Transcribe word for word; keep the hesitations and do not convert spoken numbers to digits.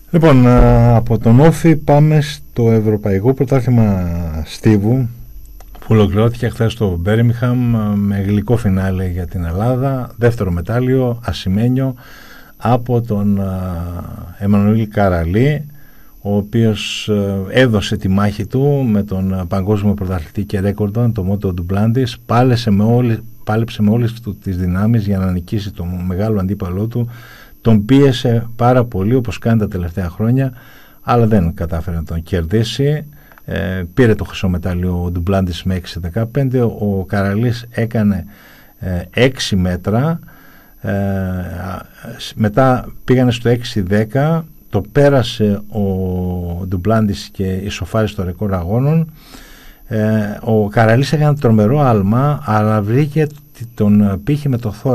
Λοιπόν, από τον Όφη πάμε στο Ευρωπαϊκό Πρωτάθλημα Στίβου που ολοκληρώθηκε χθες στο Μπέρμιγχαμ με γλυκό φινάλε για την Ελλάδα. Δεύτερο μετάλλιο ασημένιο από τον Εμμανουήλ Καραλή, ο οποίος έδωσε τη μάχη του με τον παγκόσμιο πρωταθλητή και ρέκορντον, το Μότο Ντουμπλάντης. Πάλεσε με όλη, πάλεψε με όλες του τις δυνάμεις για να νικήσει τον μεγάλο αντίπαλό του. Τον πίεσε πάρα πολύ, όπως κάνει τα τελευταία χρόνια, αλλά δεν κατάφερε να τον κερδίσει. Ε, πήρε το χρυσό μετάλλιο ο Ντουμπλάντης με έξι δεκαπέντε. Ο Καραλής έκανε ε, έξι μέτρα, ε, μετά πήγανε στο έξι δέκα, το πέρασε ο Ντουμπλάντης και ισοφάρισε το ρεκόρ αγώνων. Ε, ο Καραλής έκανε τρομερό άλμα, αλλά βρήκε τον πύχη με το θώρακα.